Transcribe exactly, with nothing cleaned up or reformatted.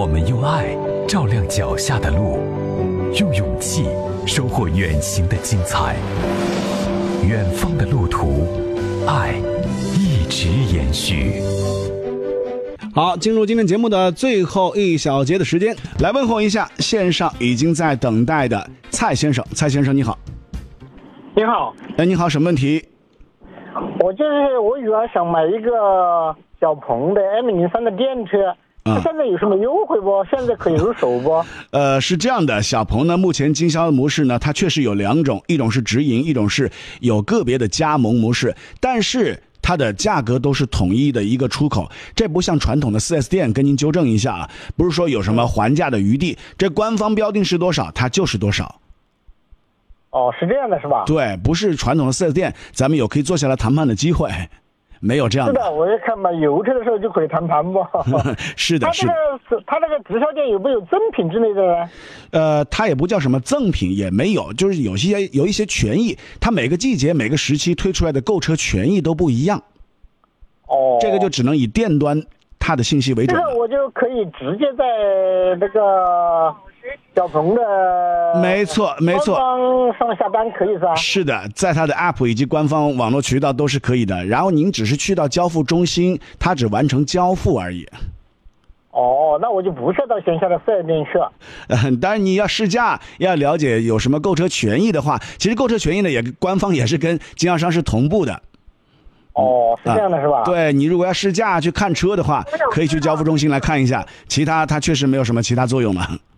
我们用爱照亮脚下的路，用勇气收获远行的精彩。远方的路途，爱一直延续。 好，进入今天节目的最后一小节的时间，来问候一下线上已经在等待的蔡先生。蔡先生你好。 你好。 哎，你好，什么问题？ 我就是我女儿想买一个小鹏的 M 零三的电车， 嗯， 现在有什么优惠不？现在可以入手不？ 呃，是这样的，小鹏呢，目前经销模式呢，它确实有两种，一种是直营，一种是有个别的加盟模式，但是它的价格都是统一的一个出口，这不像传统的 四 S 店，跟您纠正一下啊，不是说有什么还价的余地，这官方标定是多少，它就是多少。 哦，是这样的，是吧？ 对，不是传统的 四 S 店，咱们有可以坐下来谈判的机会，没有这样的。 是的，我也看买油车的时候就可以谈判不？ 是的，是的。 他这个他那个直销店有没有赠品之类的呢？ 呃，它也不叫什么赠品，也没有，就是有些有一些权益，它每个季节每个时期推出来的购车权益都不一样。 哦，这个就只能以店端它的信息为准。 这个我就可以直接在那个小鹏的没错没错上下单可以是吧？ 是的，在它的 App 以及官方网络渠道都是可以的，然后您只是去到交付中心，它只完成交付而已。 哦，那我就不需要到线下的四 S 店去了。 嗯，当然你要试驾，要了解有什么购车权益的话，其实购车权益呢也官方也是跟经销商是同步的。 哦，是这样的，是吧？ 啊、对，你如果要试驾去看车的话，可以去交付中心来看一下，其他它确实没有什么其他作用了。